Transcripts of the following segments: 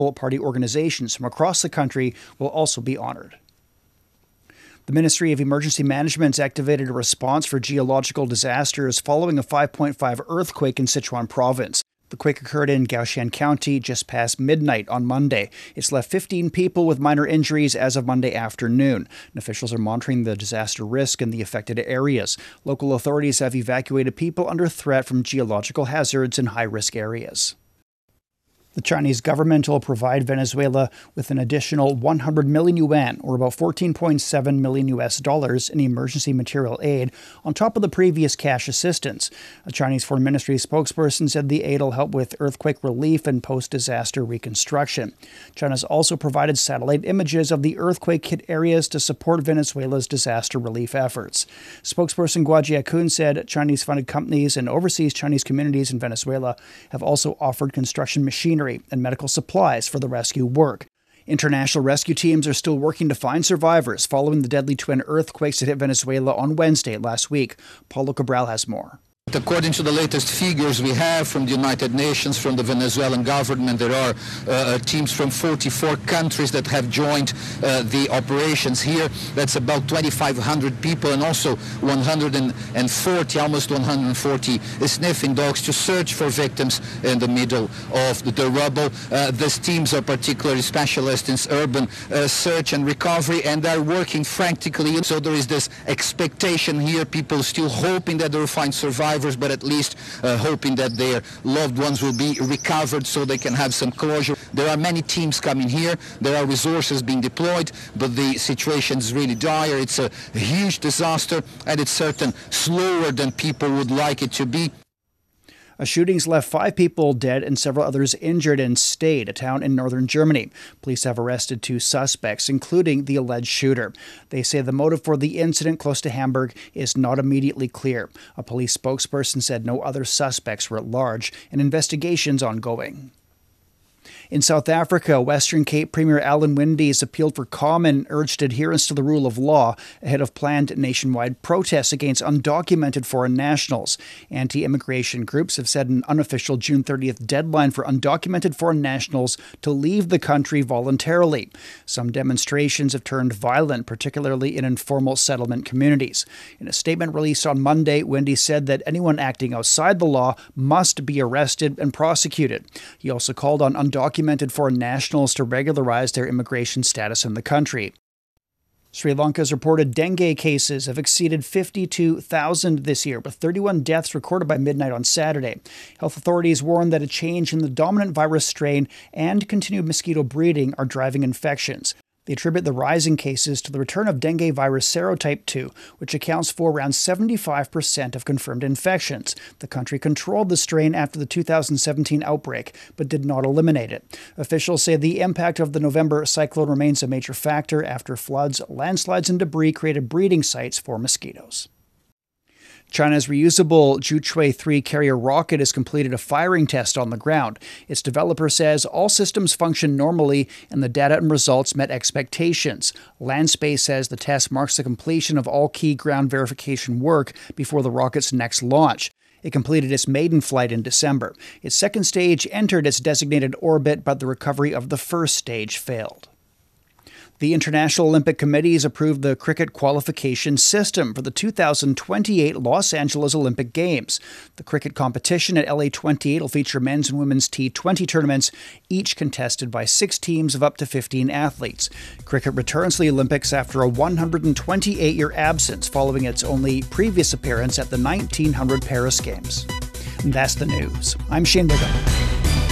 party organizations from across the country will also be honored. The Ministry of Emergency Management activated a response for geological disasters following a 5.5 earthquake in Sichuan province. The quake occurred in Gaoshan County just past midnight on Monday. It's left 15 people with minor injuries as of Monday afternoon. And officials are monitoring the disaster risk in the affected areas. Local authorities have evacuated people under threat from geological hazards in high-risk areas. The Chinese government will provide Venezuela with an additional 100 million yuan, or about $14.7 million in emergency material aid, on top of the previous cash assistance. A Chinese Foreign Ministry spokesperson said the aid will help with earthquake relief and post-disaster reconstruction. China's also provided satellite images of the earthquake-hit areas to support Venezuela's disaster relief efforts. Spokesperson Guo Jiakun said Chinese-funded companies and overseas Chinese communities in Venezuela have also offered construction machinery and medical supplies for the rescue work. International rescue teams are still working to find survivors following the deadly twin earthquakes that hit Venezuela on Wednesday last week. Paulo Cabral has more. According to the latest figures we have from the United Nations, from the Venezuelan government, there are teams from 44 countries that have joined the operations here. That's about 2,500 people and also 140, almost 140 sniffing dogs to search for victims in the middle of the rubble. These teams are particularly specialists in urban search and recovery, and they're working frantically. So there is this expectation here, people still hoping that they'll find survivors, but at least hoping that their loved ones will be recovered so they can have some closure. There are many teams coming here. There are resources being deployed, but the situation is really dire. It's a huge disaster, and it's certain slower than people would like it to be. A shooting's left 5 people dead and several others injured in Stade, a town in northern Germany. Police have arrested 2 suspects, including the alleged shooter. They say the motive for the incident close to Hamburg is not immediately clear. A police spokesperson said no other suspects were at large and investigations ongoing. In South Africa, Western Cape Premier Alan Winde appealed for calm and urged adherence to the rule of law ahead of planned nationwide protests against undocumented foreign nationals. Anti-immigration groups have set an unofficial June 30th deadline for undocumented foreign nationals to leave the country voluntarily. Some demonstrations have turned violent, particularly in informal settlement communities. In a statement released on Monday, Winde said that anyone acting outside the law must be arrested and prosecuted. He also called on undocumented foreign nationals to regularize their immigration status in the country. Sri Lanka's reported dengue cases have exceeded 52,000 this year, with 31 deaths recorded by midnight on Saturday. Health authorities warn that a change in the dominant virus strain and continued mosquito breeding are driving infections. They attribute the rising cases to the return of dengue virus serotype 2, which accounts for around 75% of confirmed infections. The country controlled the strain after the 2017 outbreak, but did not eliminate it. Officials say the impact of the November cyclone remains a major factor after floods, landslides, and debris created breeding sites for mosquitoes. China's reusable Zhuque-3 carrier rocket has completed a firing test on the ground. Its developer says all systems function normally and the data and results met expectations. Landspace says the test marks the completion of all key ground verification work before the rocket's next launch. It completed its maiden flight in December. Its second stage entered its designated orbit, but the recovery of the first stage failed. The International Olympic Committee has approved the cricket qualification system for the 2028 Los Angeles Olympic Games. The cricket competition at LA28 will feature men's and women's T20 tournaments, each contested by 6 teams of up to 15 athletes. Cricket returns to the Olympics after a 128-year absence following its only previous appearance at the 1900 Paris Games. And that's the news. I'm Shane Bigham.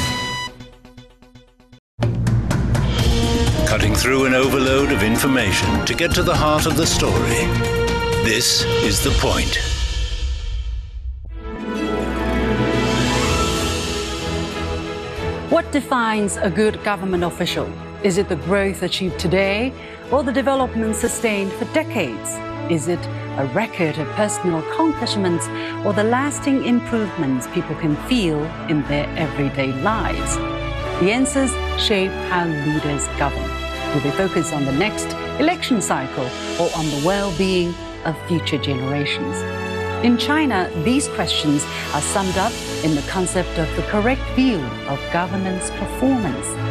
Cutting through an overload of information to get to the heart of the story. This is The Point. What defines a good government official? Is it the growth achieved today or the development sustained for decades? Is it a record of personal accomplishments or the lasting improvements people can feel in their everyday lives? The answers shape how leaders govern. Will they focus on the next election cycle or on the well-being of future generations? In China, these questions are summed up in the concept of the correct view of governance performance.